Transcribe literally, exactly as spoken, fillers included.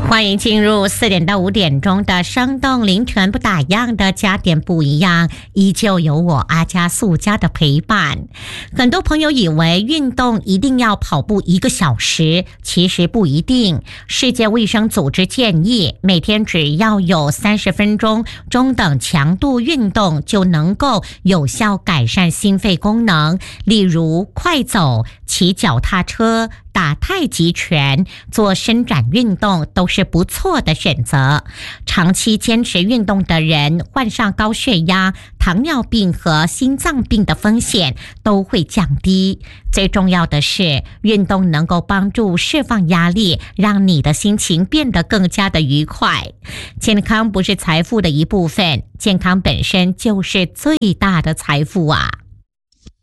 欢迎进入四点到五点钟的生动凌晨不打烊的加点不一样，依旧有我阿加素家的陪伴。很多朋友以为运动一定要跑步一个小时，其实不一定。世界卫生组织建议，每天只要有三十分钟中等强度运动，就能够有效改善心肺功能，例如快走、骑脚踏车、打太极拳、做伸展运动都是不错的选择。长期坚持运动的人，患上高血压、糖尿病和心脏病的风险都会降低。最重要的是，运动能够帮助释放压力，让你的心情变得更加的愉快。健康不是财富的一部分，健康本身就是最大的财富啊！